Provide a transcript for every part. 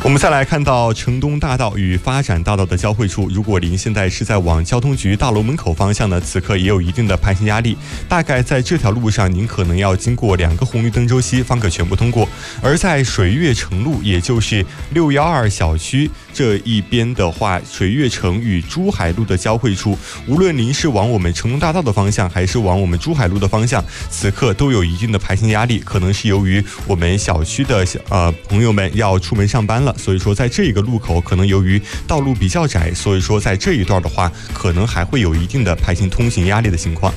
我们再来看到城东大道与发展大道的交汇处，如果您现在是在往交通局大楼门口方向呢，此刻也有一定的盘行压力，大概在这条路上您可能要经过2个红绿灯周期方可全部通过。而在水悦城路，也就是612小区这一边的话，水悦城与珠海路的交汇处，无论您是往我们城东大道的方向还是往我们珠海路的方向，此刻都有一定的盘行压力，可能是由于我们小区的朋友们要出门上班了，所以说在这个路口可能由于道路比较窄，所以说在这一段的话可能还会有一定的排行通行压力的情况。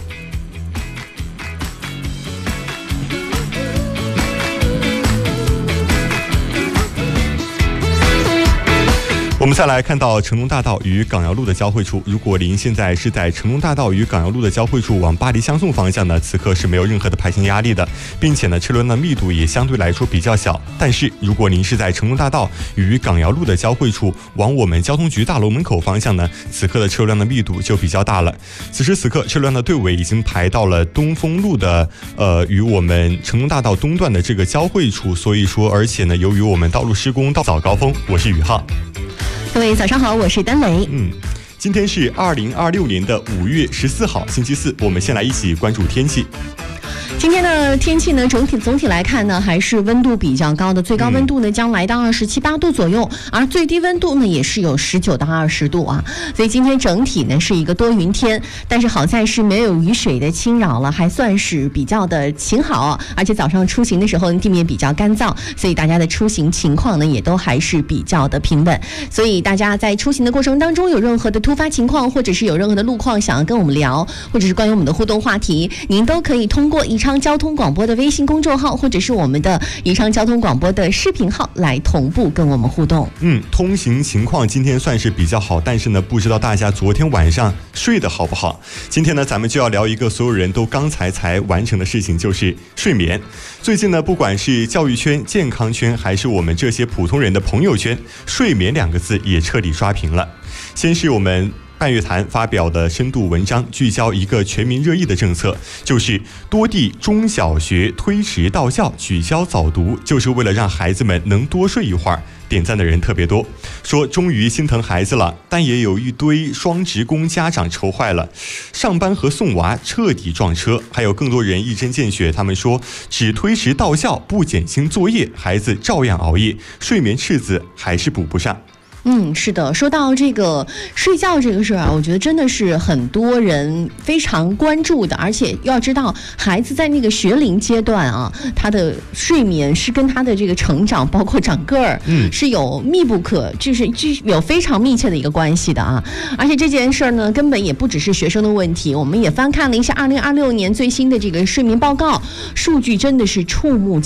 我们再来看到城东大道与港瑶路的交汇处，如果您现在是在城东大道与港瑶路的交汇处往巴黎相送方向呢，此刻是没有任何的排行压力的，并且呢车轮的密度也相对来说比较小。但是如果您是在城东大道与港瑶路的交汇处往我们交通局大楼门口方向呢，此刻的车辆的密度就比较大了。此时此刻车辆的队尾已经排到了东风路的与我们城东大道东段的这个交汇处，所以说而且呢由于我们道路施工到早高峰。我是宇浩。 各位早上好，我是丹雷。 今天是2026年的5月14号，星期四。我们先来一起关注天气。 今天的天气呢，总体来看呢，还是温度比较高的，最高温度呢将来到27、8度左右，而最低温度呢也是有19到20度啊。所以今天整体呢是一个多云天，但是好在是没有雨水的侵扰了，还算是比较的晴好，而且早上出行的时候地面比较干燥，所以大家的出行情况呢也都还是比较的平稳。所以大家在出行的过程当中有任何的突发情况，或者是有任何的路况想要跟我们聊，或者是关于我们的互动话题，您都可以通过宜昌交通广播的微信公众号，或者是我们的宜昌交通广播的视频号来同步跟我们互动。 通行情况今天算是比较好，但是呢不知道大家昨天晚上睡得好不好。今天呢咱们就要聊一个所有人都刚才完成的事情，就是睡眠。最近呢不管是教育圈、健康圈，还是我们这些普通人的朋友圈，睡眠2个字也彻底刷屏了。先是我们半月谈发表的深度文章，聚焦一个全民热议的政策，就是多地中小学推迟到校，取消早读，就是为了让孩子们能多睡一会儿。点赞的人特别多，说终于心疼孩子了，但也有一堆双职工家长愁坏了，上班和送娃彻底撞车。还有更多人一针见血，他们说只推迟到校不减轻作业，孩子照样熬夜，睡眠赤字还是补不上。 是的，说到这个睡觉这个事儿啊，我觉得真的是很多人非常关注的，而且要知道孩子在那个学龄阶段啊，他的睡眠是跟他的这个成长，包括长个儿，是有就是有非常密切的一个关系的啊。而且这件事儿呢，根本也不只是学生的问题，我们也翻看了一下2026年最新的这个睡眠报告，数据真的是触目